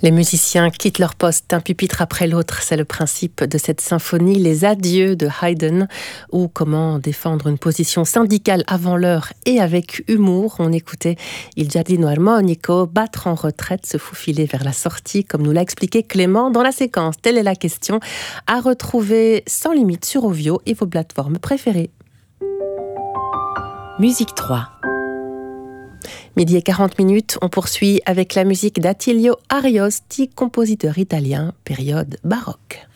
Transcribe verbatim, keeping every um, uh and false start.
Les musiciens quittent leur poste d'un pupitre après l'autre. C'est le principe de cette symphonie, Les Adieux de Haydn, ou comment défendre une position syndicale avant l'heure et avec humour. On écoutait Il Giardino Armonico battre en retraite, se faufiler vers la sortie, comme nous l'a expliqué Clément dans la séquence. Telle est la question, à retrouver sans limite sur Ovio et vos plateformes préférées. Musique trois. Midi et quarante minutes, on poursuit avec la musique d'Attilio Ariosti, compositeur italien, période baroque.